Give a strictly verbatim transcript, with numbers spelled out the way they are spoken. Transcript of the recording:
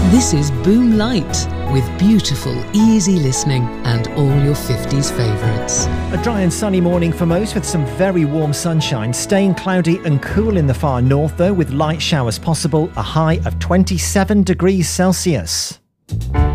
This is Boom Light, with beautiful, easy listening and all your fifties favourites. A dry and sunny morning for most with some very warm sunshine, staying cloudy and cool in the far north though, with light showers possible, a high of twenty-seven degrees Celsius.